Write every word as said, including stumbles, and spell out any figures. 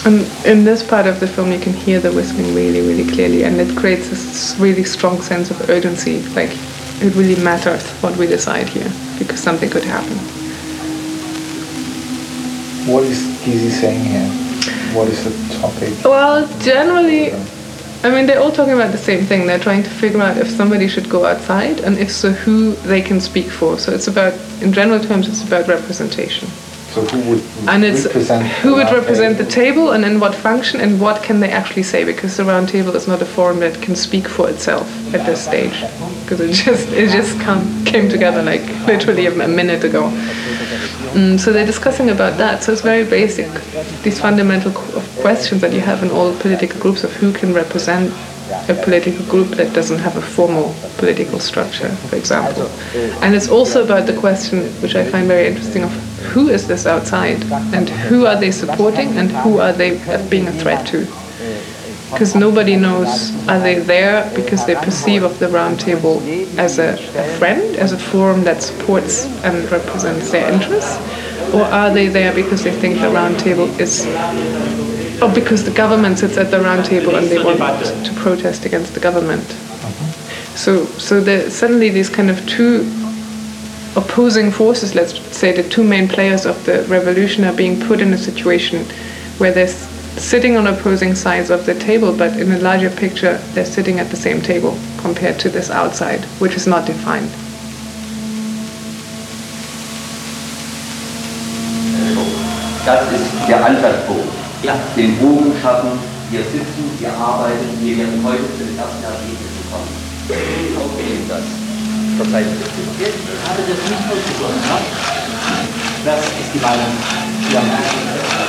And in this part of the film, you can hear the whistling really, really clearly, and it creates this really strong sense of urgency. Like, it really matters what we decide here, because something could happen. What is Gizi saying here? What is the topic? Well, generally, I mean, they're all talking about the same thing. They're trying to figure out if somebody should go outside, and if so, who they can speak for. So it's about, in general terms, it's about representation. So who would and it's represent who would represent table? the table, and in what function, and what can they actually say? Because the round table is not a forum that can speak for itself at this stage, because it just it just come, came together like literally a minute ago. Mm, so they're discussing about that. So it's very basic, these fundamental questions that you have in all political groups of who can represent a political group that doesn't have a formal political structure, for example. And it's also about the question, which I find very interesting, of who is this outside, and who are they supporting, and who are they being a threat to? Because nobody knows, are they there because they perceive of the round table as a, a friend, as a forum that supports and represents their interests, or are they there because they think the round table is, or because the government sits at the round table and they want to protest against the government? So, so the, suddenly these kind of two opposing forces, let's say the two main players of the revolution, are being put in a situation where they're sitting on opposing sides of the table, but in a larger picture they're sitting at the same table compared to this outside, which is not defined. Das ist der Ansatzpunkt. Ja. Den Bogen schaffen, wir sitzen, wir arbeiten, wir werden heute zu den ersten Ergebnissen kommen. Okay, das. Verzeiht. Ich habe das nicht ausgesprochen. Das ist die Meinung. Ja.